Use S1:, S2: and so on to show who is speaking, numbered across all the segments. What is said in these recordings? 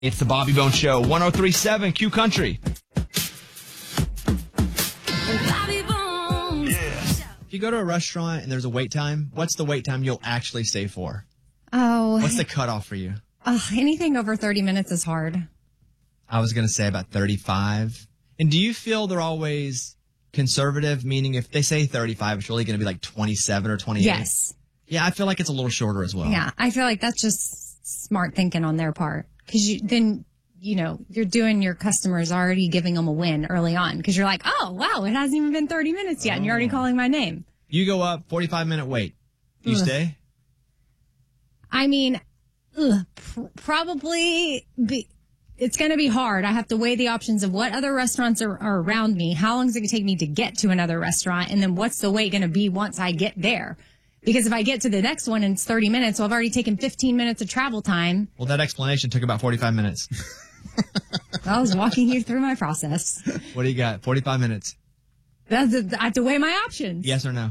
S1: It's the Bobby Bones Show, 1037 Q Country. If you go to a restaurant and there's a wait time, what's the wait time you'll actually stay for?
S2: Oh.
S1: What's the cutoff for you?
S2: Anything over 30 minutes is hard.
S1: I was going to say about 35. And do you feel they're always conservative, meaning if they say 35, it's really going to be like 27 or 28?
S2: Yes.
S1: Yeah, I feel like it's a little shorter as well.
S2: Yeah, I feel like that's just smart thinking on their part. Because you're doing your customers already giving them a win early on. Because you're like, oh, wow, it hasn't even been 30 minutes yet, and you're already calling my name.
S1: You go up, 45-minute wait. Do you stay?
S2: I mean, probably it's going to be hard. I have to weigh the options of what other restaurants are around me. How long is it going to take me to get to another restaurant? And then what's the wait going to be once I get there? Because if I get to the next one and it's 30 minutes, well, I've already taken 15 minutes of travel time.
S1: Well, that explanation took about 45 minutes.
S2: I was walking you through my process.
S1: What do you got? 45 minutes.
S2: I have to weigh my options.
S1: Yes or no?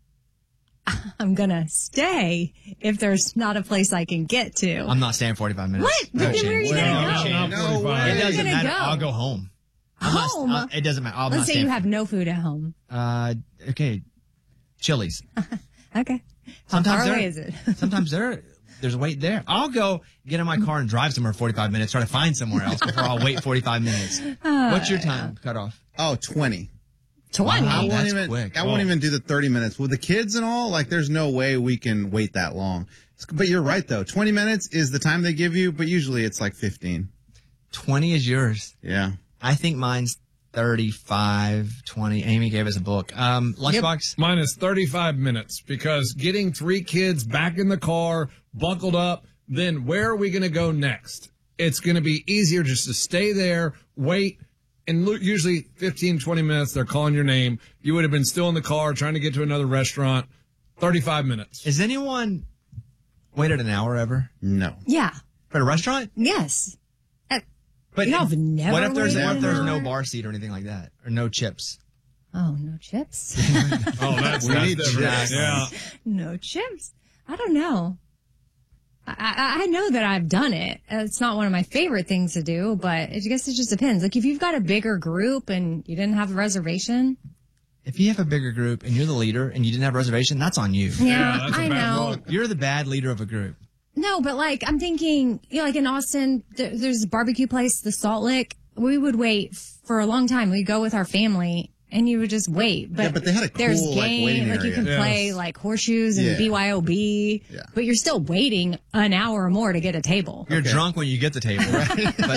S2: I'm going to stay if there's not a place I can get to.
S1: I'm not staying 45 minutes.
S2: What? But then where are you going to go?
S3: No way.
S1: It doesn't matter.
S2: Go?
S1: I'll go home.
S2: Home?
S1: It doesn't matter.
S2: Let's say you have no food at home.
S1: Okay. Chili's.
S2: Okay. How far away is it?
S1: Sometimes there's a wait there. I'll go get in my car and drive somewhere 45 minutes, try to find somewhere else before I'll wait 45 minutes. What's your time cutoff?
S3: 20.
S2: 20?
S1: Wow, that's
S3: I won't even do the 30 minutes. With the kids and all, there's no way we can wait that long. But you're right, though. 20 minutes is the time they give you, but usually it's 15.
S1: 20 is yours.
S3: Yeah.
S1: I think mine's 35, 20. Amy gave us a book. Lunchbox?
S4: Yep. Mine is 35 minutes because getting 3 kids back in the car, buckled up, then where are we going to go next? It's going to be easier just to stay there, wait, and usually 15, 20 minutes, they're calling your name. You would have been still in the car trying to get to another restaurant. 35 minutes.
S1: Has anyone waited an hour ever?
S3: No.
S2: Yeah.
S1: For a restaurant?
S2: Yes.
S1: But
S2: I've never
S1: what if there's
S2: waited
S1: no bar seat or anything like that? Or no chips?
S2: Oh, no chips?
S4: That's
S3: need
S4: different.
S3: chips.
S4: Yeah.
S2: No chips? I don't know. I know that I've done it. It's not one of my favorite things to do, but I guess it just depends. If you've got a bigger group and you didn't have a reservation.
S1: If you have a bigger group and you're the leader and you didn't have a reservation, that's on you.
S2: Yeah,
S4: that's a
S2: I
S4: bad
S2: know.
S4: look.
S1: You're the bad leader of a group.
S2: No, but I'm thinking, in Austin, there's a barbecue place, the Salt Lick. We would wait for a long time. We'd go with our family and you would just wait. But,
S3: but they had a cool,
S2: there's
S3: waiting
S2: you
S3: area.
S2: can play horseshoes and
S3: Yeah.
S2: BYOB,
S3: Yeah.
S2: but you're still waiting an hour or more to get a table.
S1: You're drunk when you get the table. Right? But